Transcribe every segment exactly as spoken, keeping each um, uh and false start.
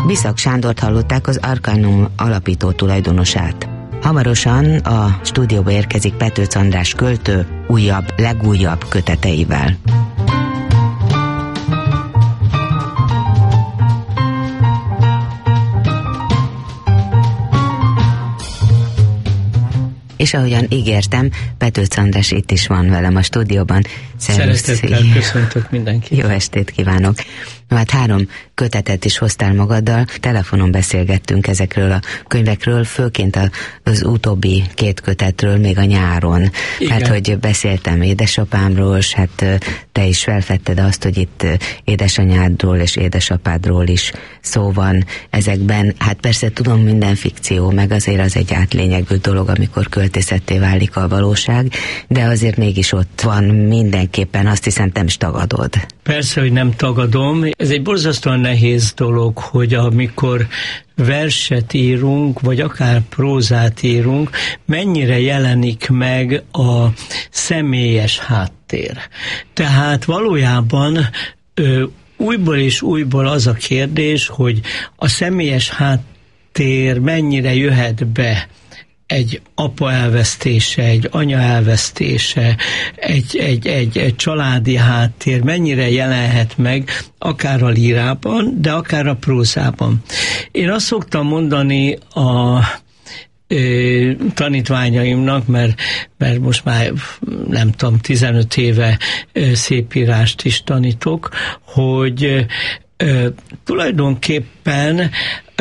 Biszak Sándort hallották, az Arcanum alapító tulajdonosát. Hamarosan a stúdióba érkezik Petőc András költő újabb, legújabb köteteivel. És ahogyan ígértem, Petőc András itt is van velem a stúdióban. Szeretettel köszöntök mindenkit. Jó estét kívánok. Hát három kötetet is hoztál magaddal, telefonon beszélgettünk ezekről a könyvekről, főként az utóbbi két kötetről még a nyáron. Igen. Hát, hogy beszéltem édesapámról, és hát te is felfedted azt, hogy itt édesanyádról és édesapádról is szó van ezekben. Hát persze tudom, minden fikció, meg azért az egy átlényegű dolog, amikor költészetté válik a valóság, de azért mégis ott van mindenképpen, azt hiszem, te is tagadod. Persze, hogy nem tagadom. Ez egy borzasztóan nehéz dolog, hogy amikor verset írunk, vagy akár prózát írunk, mennyire jelenik meg a személyes háttér. Tehát valójában ö, újból és újból az a kérdés, hogy a személyes háttér mennyire jöhet be egy apa elvesztése, egy anya elvesztése, egy, egy, egy, egy családi háttér mennyire jelenhet meg akár a lírában, de akár a prózában. Én azt szoktam mondani a ö, tanítványaimnak, mert, mert most már nem tudom, tizenöt éve ö, szépírást is tanítok, hogy ö, tulajdonképpen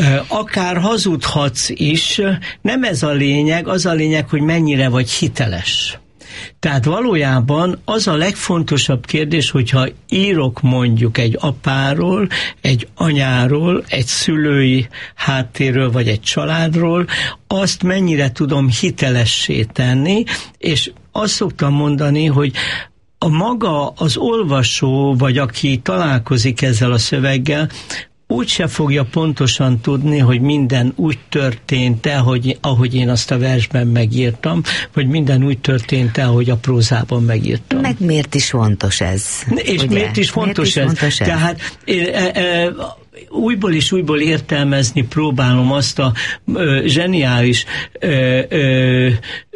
akár hazudhatsz is, nem ez a lényeg, az a lényeg, hogy mennyire vagy hiteles. Tehát valójában az a legfontosabb kérdés, hogyha írok mondjuk egy apáról, egy anyáról, egy szülői háttérről, vagy egy családról, azt mennyire tudom hitelessé tenni, és azt szoktam mondani, hogy a maga az olvasó, vagy aki találkozik ezzel a szöveggel, úgyse fogja pontosan tudni, hogy minden úgy történt-e, hogy, ahogy én azt a versben megírtam, vagy minden úgy történt-e, ahogy a prózában megírtam. Meg miért is fontos ez? És ugye? miért is fontos, miért is ez? fontos ez? Tehát e, e, újból és újból értelmezni próbálom azt a ö, zseniális ö, ö,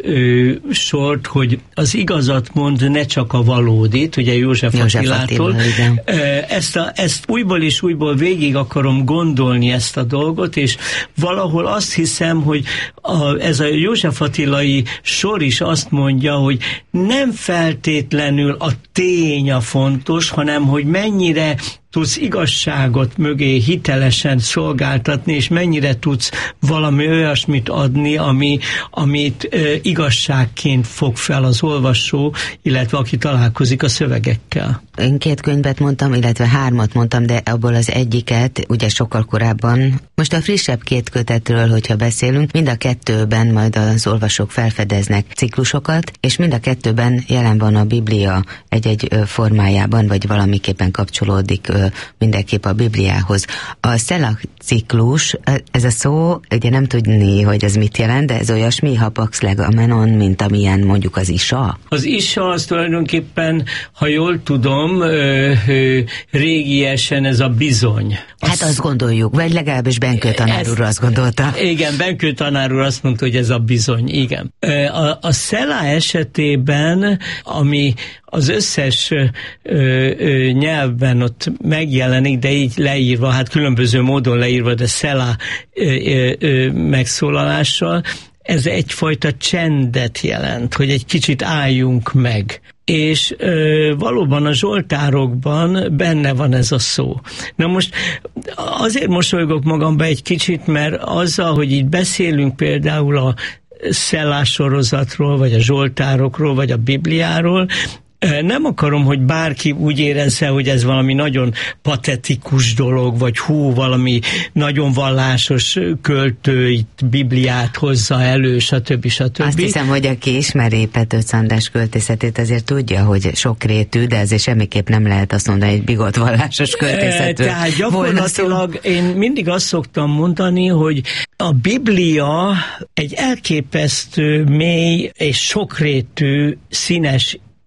ö, sort, hogy az igazat mond, ne csak a valódit, ugye József, József Attilától. Ezt, a, ezt újból és újból végig akarom gondolni ezt a dolgot, és valahol azt hiszem, hogy a, ez a József Attilai sor is azt mondja, hogy nem feltétlenül a tény a fontos, hanem hogy mennyire tudsz igazságot mögé hitelesen szolgáltatni, és mennyire tudsz valami olyasmit adni, ami, amit e, igazságként fog fel az olvasó, illetve aki találkozik a szövegekkel. Én két könyvet mondtam, illetve hármat mondtam, de abból az egyiket, ugye sokkal korábban. Most a frissebb két kötetről, hogyha beszélünk, mind a kettőben majd az olvasók felfedeznek ciklusokat, és mind a kettőben jelen van a Biblia egy-egy formájában, vagy valamiképpen kapcsolódik mindenképp a Bibliához. A Szela ciklus, ez a szó, ugye nem tudni, hogy ez mit jelent, de ez olyasmi, hapax legamenon, mint amilyen mondjuk az isa? Az isa az tulajdonképpen, ha jól tudom, ö, ö, régiesen ez a bizony. Hát azt, azt gondoljuk, vagy legalábbis Benkő tanár úr azt gondolta. Igen, Benkő tanár úr azt mondta, hogy ez a bizony, igen. A, a Szela esetében, ami az összes ö, ö, nyelvben ott megjelenik, de így leírva, hát különböző módon leírva, de Szela ö, ö, ö, megszólalással, ez egyfajta csendet jelent, hogy egy kicsit álljunk meg. És ö, valóban a zsoltárokban benne van ez a szó. Na most azért mosolygok magamba egy kicsit, mert azzal, hogy így beszélünk például a Szela sorozatról, vagy a zsoltárokról, vagy a Bibliáról, nem akarom, hogy bárki úgy érezze, hogy ez valami nagyon patetikus dolog, vagy hú, valami nagyon vallásos költő itt Bibliát hozza elő, stb. stb. Azt hiszem, hogy aki ismeri Petőc András költészetét, azért tudja, hogy sokrétű, de ezért semmiképp nem lehet azt mondani, hogy bigott vallásos költészetű. Tehát gyakorlatilag én mindig azt szoktam mondani, hogy a Biblia egy elképesztő, mély és sokrétű, színes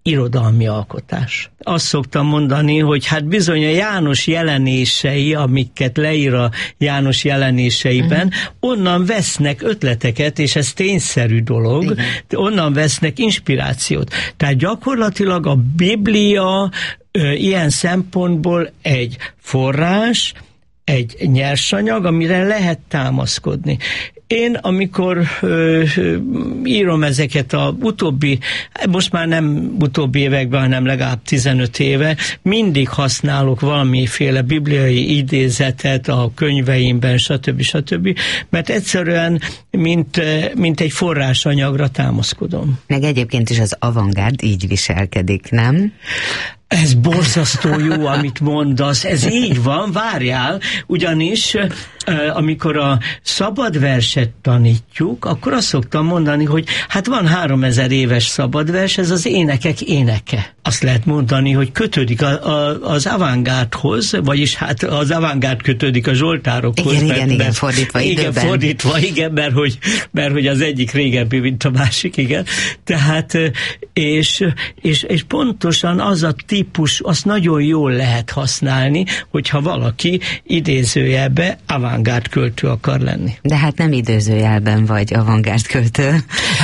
irodalmi alkotás. Azt szoktam mondani, hogy hát bizony a János jelenései, amiket leír a János jelenéseiben, uh-huh. onnan vesznek ötleteket, és ez tényszerű dolog, igen. onnan vesznek inspirációt. Tehát gyakorlatilag a Biblia ö, ilyen szempontból egy forrás, egy nyersanyag, amire lehet támaszkodni. Én, amikor ö, ö, írom ezeket a utóbbi, most már nem utóbbi években, hanem legalább tizenöt éve, mindig használok valamiféle bibliai idézetet a könyveimben, stb. stb., mert egyszerűen, mint, mint egy forrásanyagra támaszkodom. Meg egyébként is az avantgárd így viselkedik, nem? Ez borzasztó jó, amit mondasz, ez így van, várjál, ugyanis amikor a szabad verset tanítjuk, akkor azt szoktam mondani, hogy hát van háromezer éves szabad vers, ez az énekek éneke. Azt lehet mondani, hogy kötődik a, a, az avantgárdhoz, vagyis hát az avantgárd kötődik a zsoltárokhoz. Igen, mert, igen, igen, mert, fordítva igen, időben. fordítva, igen, mert hogy, mert hogy az egyik régebbi, mint a másik, igen. Tehát, és, és, és pontosan az a típus, azt nagyon jól lehet használni, hogyha valaki idézőjelbe avantgárd költő akar lenni. De hát nem időzőjelben vagy avantgárd költő.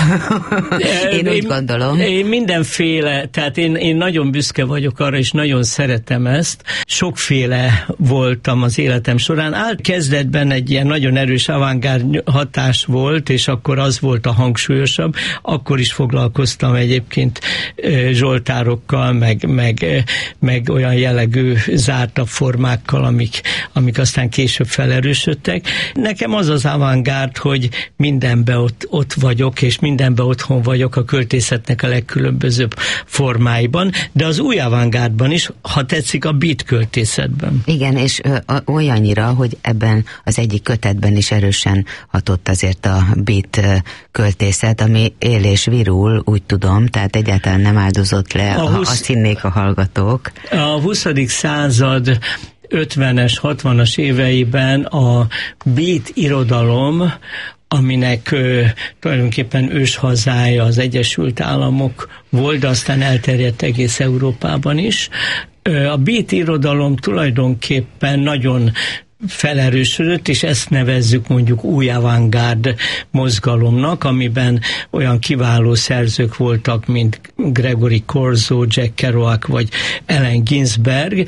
Én úgy én, gondolom. Én mindenféle, tehát én, én nagyon büszke vagyok arra, és nagyon szeretem ezt. Sokféle voltam az életem során. Állt kezdetben egy ilyen nagyon erős avantgárd hatás volt, és akkor az volt a hangsúlyosabb. Akkor is foglalkoztam egyébként zsoltárokkal, meg, meg, meg olyan jellegű zártabb formákkal, amik, amik aztán később felerősödtek. Nekem az az avantgárd, hogy mindenben ott, ott vagyok, és mindenben otthon vagyok a költészetnek a legkülönbözőbb formáiban, de az új avantgárdban is, ha tetszik, a beat költészetben. Igen, és ö, olyannyira, hogy ebben az egyik kötetben is erősen hatott azért a beat ö, költészet, ami él és virul, úgy tudom, tehát egyáltalán nem áldozott le, a ha húsz... azt hinnék a hallgatók. A huszadik század ötvenes, hatvanas éveiben a beat irodalom, aminek ö, tulajdonképpen őshazája az Egyesült Államok volt, de aztán elterjedt egész Európában is. Ö, a beat irodalom tulajdonképpen nagyon felerősödött, és ezt nevezzük mondjuk új avantgárd mozgalomnak, amiben olyan kiváló szerzők voltak, mint Gregory Corso, Jack Kerouac vagy Allen Ginsberg.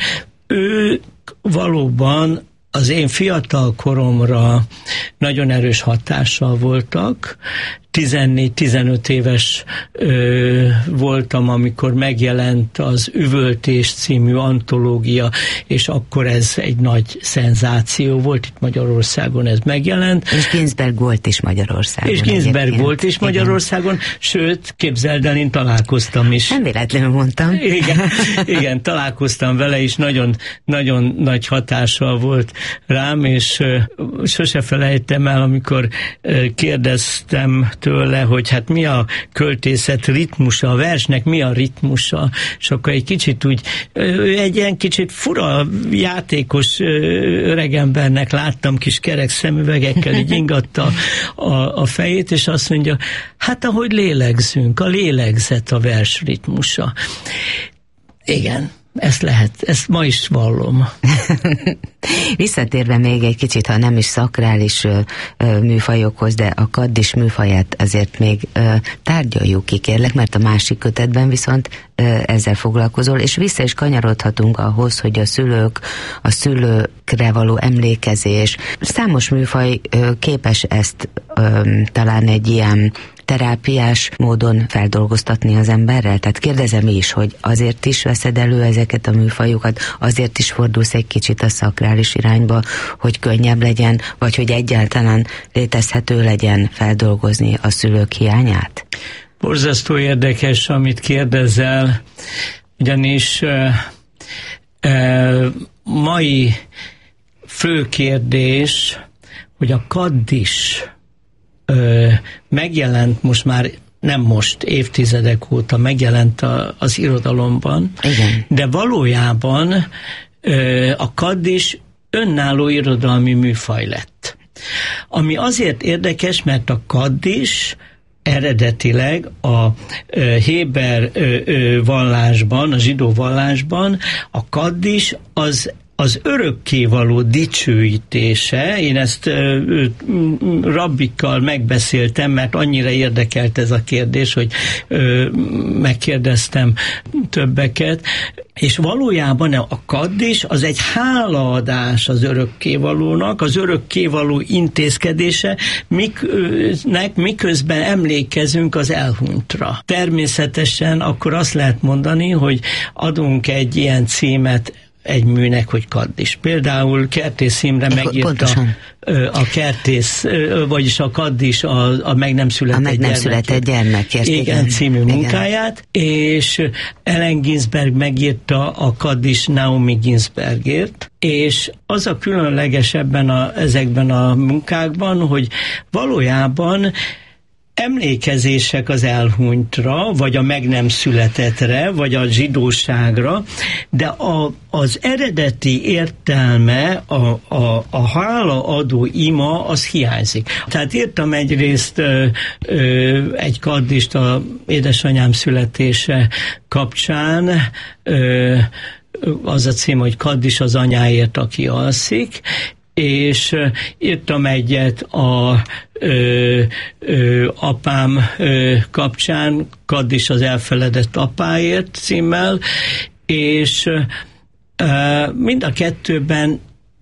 Ő valóban az én fiatal koromra nagyon erős hatással voltak. tizennégy-tizenöt éves ö, voltam, amikor megjelent az Üvöltés című antológia, és akkor ez egy nagy szenzáció volt, itt Magyarországon ez megjelent. És Ginsberg volt is Magyarországon. És Ginsberg volt is Magyarországon, igen. Sőt, képzeld el, én találkoztam is. Nem véletlenül mondtam. Igen, igen, találkoztam vele, és nagyon, nagyon nagy hatással volt rám, és ö, sose felejtem el, amikor ö, kérdeztem tőle, hogy hát mi a költészet ritmusa, a versnek mi a ritmusa, és akkor egy kicsit úgy, ő egy ilyen kicsit fura, játékos öregembernek láttam, kis kerek szemüvegekkel, így ingatta a, a fejét, és azt mondja, hát ahogy lélegzünk, a lélegzet a vers ritmusa. Igen. Ezt lehet, ezt ma is vallom. Visszatérve még egy kicsit, ha nem is szakrális ö, ö, műfajokhoz, de a kaddis műfaját azért még ö, tárgyaljuk ki, kérlek, mert a másik kötetben viszont ö, ezzel foglalkozol, és vissza is kanyarodhatunk ahhoz, hogy a szülők, a szülőkre való emlékezés, számos műfaj ö, képes ezt ö, talán egy ilyen terápiás módon feldolgoztatni az emberrel? Tehát kérdezem is, hogy azért is veszed elő ezeket a műfajokat, azért is fordulsz egy kicsit a szakrális irányba, hogy könnyebb legyen, vagy hogy egyáltalán létezhető legyen feldolgozni a szülők hiányát? Borzasztó érdekes, amit kérdezel, ugyanis uh, uh, mai fő kérdés, hogy a kaddis Ö, megjelent most már, nem most, évtizedek óta megjelent a, az irodalomban, igen. De valójában ö, a kaddis önálló irodalmi műfaj lett. Ami azért érdekes, mert a kaddis eredetileg a héber vallásban, a zsidó vallásban a kaddis az az örökkévaló dicsőítése. Én ezt ö, rabbikkal megbeszéltem, mert annyira érdekelt ez a kérdés, hogy ö, megkérdeztem többeket, és valójában a kaddis az egy hálaadás az örökkévalónak, az örökkévaló intézkedése, miknek miközben emlékezünk az elhunytra. Természetesen akkor azt lehet mondani, hogy adunk egy ilyen címet egy műnek, hogy kaddis. Például Kertész Imre megírta a Kertész, vagyis a kaddis, a, a meg nem született, a meg nem született gyermekért. Igen, igen, című igen. munkáját, és Ellen Ginsberg megírta a kaddis Naomi Ginsbergért, és az a különleges ebben a, ezekben a munkákban, hogy valójában emlékezések az elhunytra, vagy a meg nem születettre, vagy a zsidóságra, de a, az eredeti értelme, a, a, a hálaadó ima, az hiányzik. Tehát írtam egyrészt ö, ö, egy kaddist a édesanyám születése kapcsán, ö, az a cím, hogy kaddis az anyáért, aki alszik, és írtam egyet a ö, ö, apám ö, kapcsán, kaddis az elfeledett apáért címmel, és ö, mind a kettőben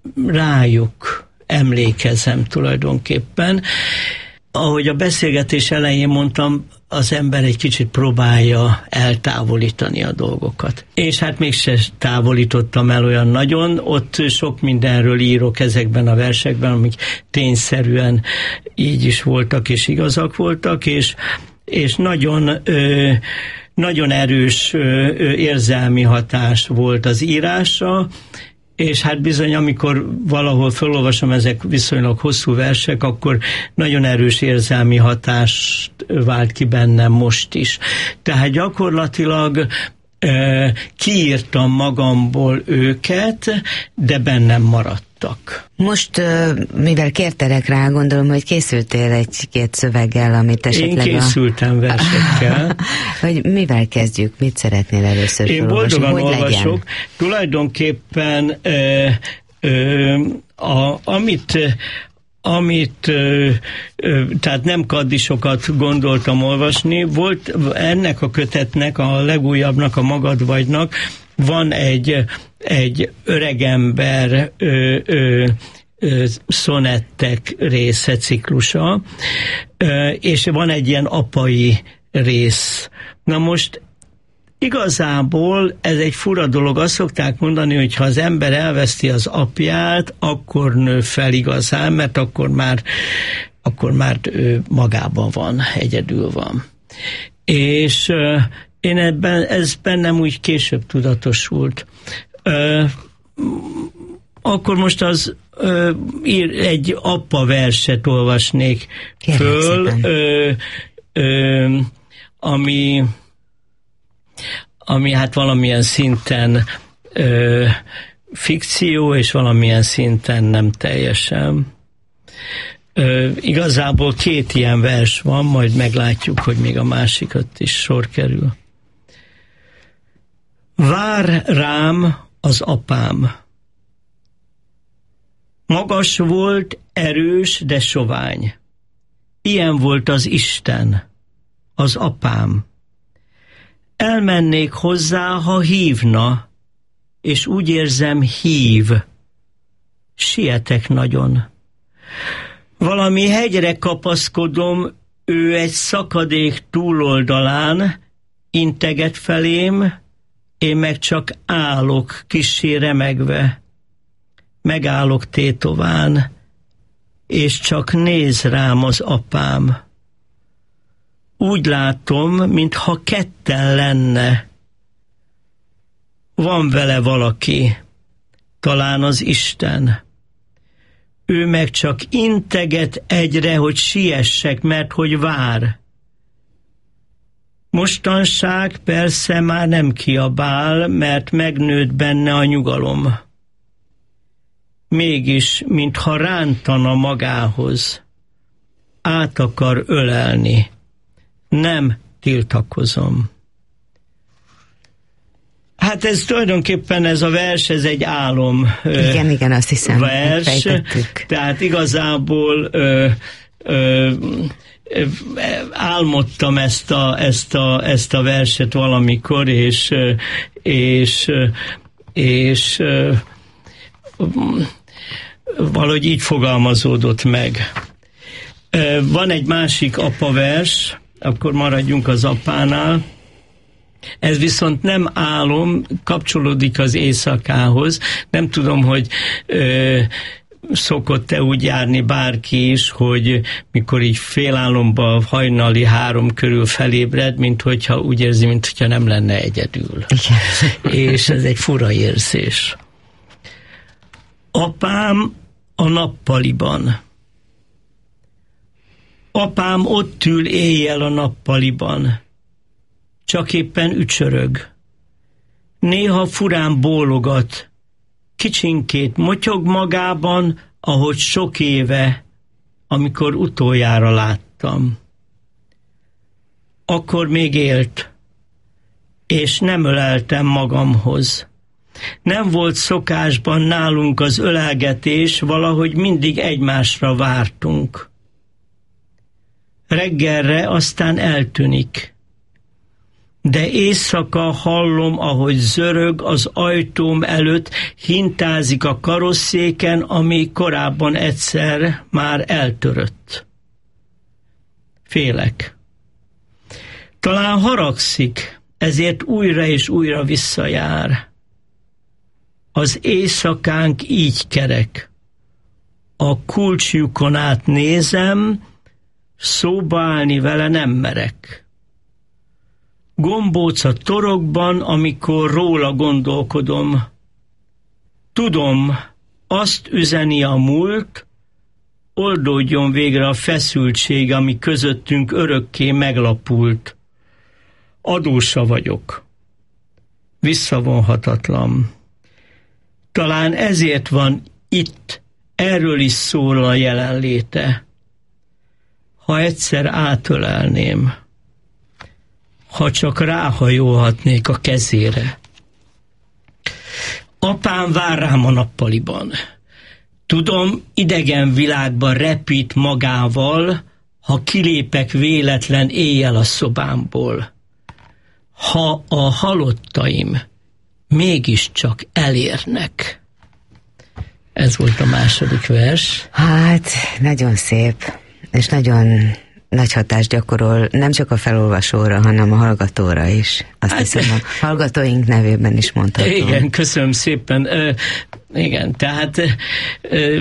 rájuk emlékezem tulajdonképpen. Ahogy a beszélgetés elején mondtam, az ember egy kicsit próbálja eltávolítani a dolgokat. És hát mégse távolítottam el olyan nagyon, ott sok mindenről írok ezekben a versekben, amik tényszerűen így is voltak és igazak voltak, és, és nagyon, ö, nagyon erős ö, érzelmi hatás volt az írásra, és hát bizony, amikor valahol felolvasom, ezek viszonylag hosszú versek, akkor nagyon erős érzelmi hatást vált ki bennem most is. Tehát gyakorlatilag e, kiírtam magamból őket, de bennem maradtak. Most, mivel kértelek rá, gondolom, hogy készültél egy-két szöveggel, amit esetleg... Én készültem a... versekkel. Hogy mivel kezdjük? Mit szeretnél először Én boldogan hogy olvasok. Legyen? Tulajdonképpen ö, ö, a, amit... amit, ö, ö, tehát nem kaddisokat gondoltam olvasni, volt ennek a kötetnek, a legújabbnak, a Magad vagynak, van egy, egy öregember ö, ö, ö, szonettek része, ciklusa, ö, és van egy ilyen apai rész. Na most igazából ez egy fura dolog. Azt szokták mondani, hogy ha az ember elveszti az apját, akkor nő fel igazán, mert akkor már, akkor már ő magában van, egyedül van. És ö, én ebben, ez bennem úgy később tudatosult. Ö, akkor most az ö, ír, egy apa verset olvasnék föl, ö, ö, ami, ami hát valamilyen szinten ö, fikció, és valamilyen szinten nem teljesen. Ö, igazából két ilyen vers van, majd meglátjuk, hogy még a másikat is sor kerül. Vár rám az apám. Magas volt, erős, de sovány. Ilyen volt az Isten, az apám. Elmennék hozzá, ha hívna, és úgy érzem, hív. Sietek nagyon. Valami hegyre kapaszkodom, ő egy szakadék túloldalán, integet felém, én meg csak állok kissé remegve. Megállok tétován, és csak néz rám az apám. Úgy látom, mintha ketten lenne. Van vele valaki, talán az Isten. Ő meg csak integet egyre, hogy siessek, mert hogy vár. Mostanság persze már nem kiabál, mert megnőtt benne a nyugalom. Mégis, mintha rántana magához, át akar ölelni. nem tiltakozom. Hát ez tulajdonképpen ez a vers, ez egy álom. Igen, ö, igen, azt hiszem, vers, fejtettük. Tehát igazából ö, ö, ö, álmodtam ezt a, ezt, a, ezt a verset valamikor, és és, és ö, valahogy így fogalmazódott meg. Van egy másik apa vers, akkor maradjunk az apánál. Ez viszont nem álom, kapcsolódik az éjszakához. Nem tudom, hogy ö, szokott-e úgy járni bárki is, hogy mikor így félálomba hajnali három körül felébred, mint hogyha úgy érzi, mint hogyha nem lenne egyedül. Igen. És ez egy fura érzés. Apám a nappaliban. Apám ott ül éjjel a nappaliban. Csak éppen ücsörög. Néha furán bólogat. Kicsinkét motyog magában, ahogy sok éve, amikor utoljára láttam. Akkor még élt, és nem öleltem magamhoz. Nem volt szokásban nálunk az ölelgetés, valahogy mindig egymásra vártunk. Reggelre aztán eltűnik. De éjszaka hallom, ahogy zörög az ajtóm előtt, hintázik a karosszéken, ami korábban egyszer már eltörött. Félek. Talán haragszik, ezért újra és újra visszajár. Az éjszakánk így kerek. A kulcsjukon át nézem, szóba állni vele nem merek. Gombóc a torokban, amikor róla gondolkodom. Tudom, azt üzeni a múlt, oldódjon végre a feszültség, ami közöttünk örökké meglapult. Adósa vagyok. Visszavonhatatlan. Talán ezért van itt, erről is szól a jelenléte. Ha egyszer átölelném, ha csak ráhajolhatnék a kezére. Apám vár rám a nappaliban. Tudom, idegen világban repít magával, ha kilépek véletlen éjjel a szobámból. Ha a halottaim mégiscsak elérnek. Ez volt a második vers. Hát, nagyon szép, és nagyon nagy hatást gyakorol nem csak a felolvasóra, hanem a hallgatóra is. Azt hát, hiszem, a hallgatóink nevében is mondhatom. Igen, köszönöm szépen. Uh, igen, tehát uh,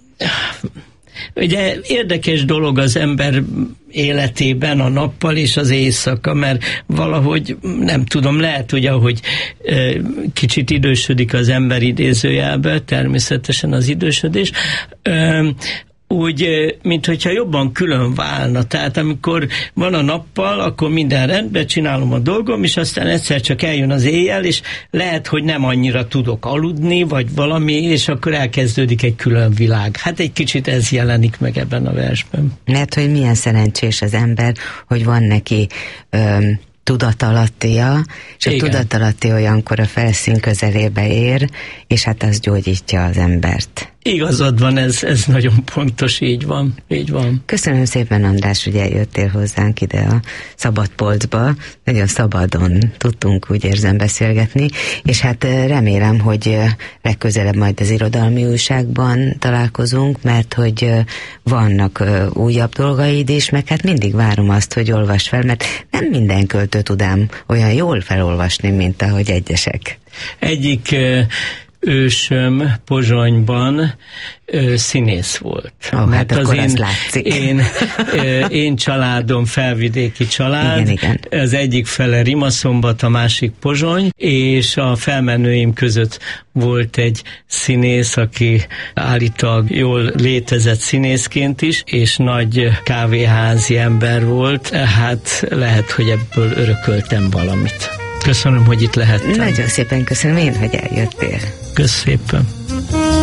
ugye érdekes dolog az ember életében a nappal és az éjszaka, mert valahogy nem tudom, lehet ugye, hogy uh, kicsit idősödik az ember idézőjelbe, természetesen az idősödés, uh, úgy, mint hogyha jobban külön válna. Tehát amikor van a nappal, akkor minden rendben, csinálom a dolgom, és aztán egyszer csak eljön az éjjel, és lehet, hogy nem annyira tudok aludni, vagy valami, és akkor elkezdődik egy külön világ. Hát egy kicsit ez jelenik meg ebben a versben. Mert hogy milyen szerencsés az ember, hogy van neki öm, tudatalattia, és igen. A tudatalatti olyankor a felszín közelébe ér, és hát az gyógyítja az embert. Igazad van, ez, ez nagyon pontos, így van, így van. Köszönöm szépen, András, hogy eljöttél hozzánk ide a Szabadpolcba. Nagyon szabadon tudtunk, úgy érzem, beszélgetni, és hát remélem, hogy legközelebb majd az Irodalmi Újságban találkozunk, mert hogy vannak újabb dolgaid is, meg hát mindig várom azt, hogy olvasd fel, mert nem minden költő tudám olyan jól felolvasni, mint ahogy egyesek. Egyik ősöm Pozsonyban ö, színész volt. Oh, mert hát az én, az látszik. Én, ö, én családom felvidéki család, igen, igen. Az egyik fele Rimaszombat, a másik Pozsony, és a felmenőim között volt egy színész, aki állítólag jól létezett színészként is, és nagy kávéházi ember volt, hát lehet, hogy ebből örököltem valamit. Köszönöm, hogy itt lehettem. Nagyon szépen köszönöm én, hogy eljöttél. Köszönöm szépen.